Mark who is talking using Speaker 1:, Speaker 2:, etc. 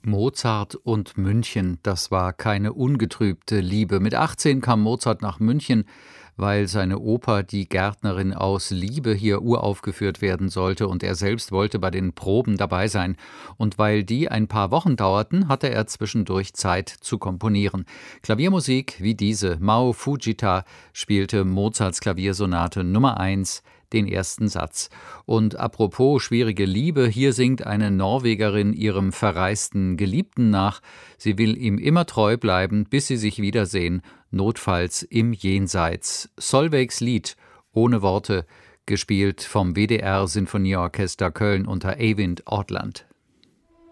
Speaker 1: Mozart und München, das war keine ungetrübte Liebe. Mit 18 kam Mozart nach München, weil seine Oper Die Gärtnerin aus Liebe hier uraufgeführt werden sollte und er selbst wollte bei den Proben dabei sein. Und weil die ein paar Wochen dauerten, hatte er zwischendurch Zeit zu komponieren. Klaviermusik wie diese, Mao Fujita, spielte Mozarts Klaviersonate Nummer 1, den ersten Satz. Und apropos schwierige Liebe, hier singt eine Norwegerin ihrem verreisten Geliebten nach. Sie will ihm immer treu bleiben, bis sie sich wiedersehen, notfalls im Jenseits. Solveigs Lied, ohne Worte, gespielt vom WDR Sinfonieorchester Köln unter Eivind Ortland.